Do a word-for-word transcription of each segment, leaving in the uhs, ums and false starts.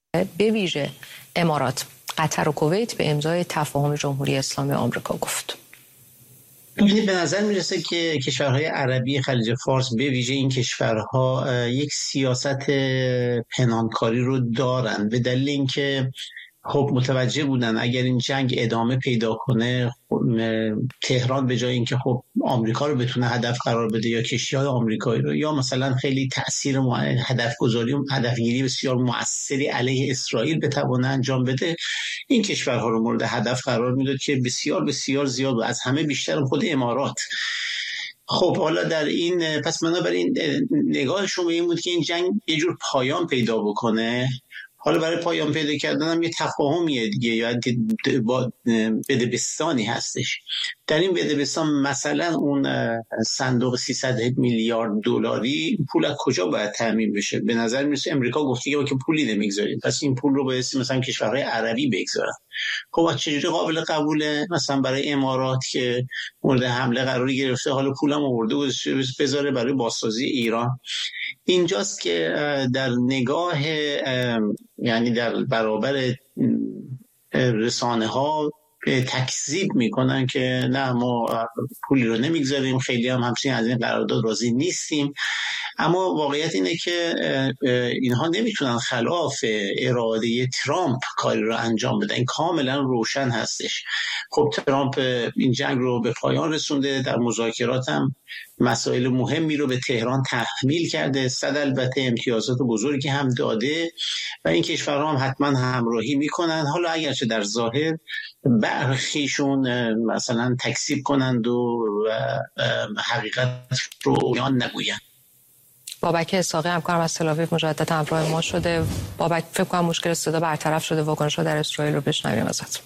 به ویژه امارات، قطر و کویت به امضای تفاهم جمهوری اسلامی آمریکا گفت. به نظر میرسه که کشورهای عربی خلیج فارس به ویژه این کشورها یک سیاست پنهانکاری رو دارن، به دلیل اینکه خب متوجه بودن اگر این جنگ ادامه پیدا کنه تهران به جای اینکه خب آمریکا رو بتونه هدف قرار بده یا کشتی‌های آمریکایی رو، یا مثلا خیلی تأثیر هدف گذاری و هدفگیری بسیار مؤثری علیه اسرائیل بتونه انجام بده، این کشورها رو مورد هدف قرار میداد که بسیار بسیار زیاد و از همه بیشتر خود امارات. خب حالا در این پس بنابراین نگاهشون به این بود که این جنگ یه جور پایان پیدا بکنه. حالا برای پایان پیدا کردن هم یه تفاهمیه دیگه، یا با بدبستانی هستش. در این بدبستان مثلا اون صندوق سیصد میلیارد دلاری پول از کجا باید تامین بشه؟ به نظر میرسه امریکا گفته که پولی نمیگذاریم، پس این پول رو باید مثلا کشورهای عربی بگذارن. خب چجوری قابل قبوله مثلا برای امارات که مورد حمله قراری گرفته حالا پولم آورده و بذاره برای بازسازی ایران؟ اینجاست که در نگاه یعنی در برابر رسانه ها تکذیب میکنن که نه ما پولی رو نمیگذاریم، خیلی هم همچنین از این قرارداد راضی نیستیم. اما واقعیت اینه که اینها نمیتونن خلاف اراده ترامپ کاری رو انجام بدن، این کاملا روشن هستش. خب ترامپ این جنگ رو به پایان رسونده، در مذاکرات هم مسائل مهمی رو به تهران تحمیل کرده، صد البته امتیازات بزرگی هم داده و این کشورها هم حتما همراهی میکنن. حالا اگرچه در ظاهر برخیشون مثلا تکذیب کنند و حقیقت رو بیان نگویند. بابک اسحاقی همکارم از تل‌آویو مجدد همراه ما شده. بابک، فکر کنم مشکل صدا برطرف شده، واکنش‌ها در اسرائیل رو بشنویم ازت.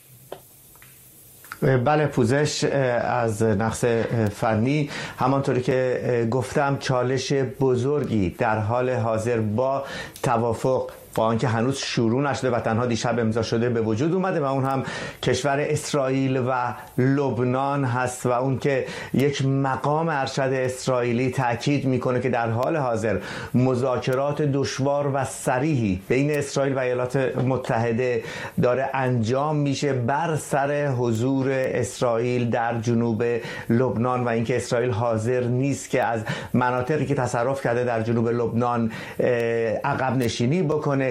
بله، پوزش از نقص فنی. همانطوری که گفتم چالش بزرگی در حال حاضر با توافق با آنکه هنوز شروع نشده و تنها دیشب امضا شده به وجود اومده و اون هم کشور اسرائیل و لبنان هست و اون که یک مقام ارشد اسرائیلی تاکید میکنه که در حال حاضر مذاکرات دشوار و صریحی بین اسرائیل و ایالات متحده داره انجام میشه بر سر حضور اسرائیل در جنوب لبنان و اینکه اسرائیل حاضر نیست که از مناطقی که تصرف کرده در جنوب لبنان عقب نشینی بکنه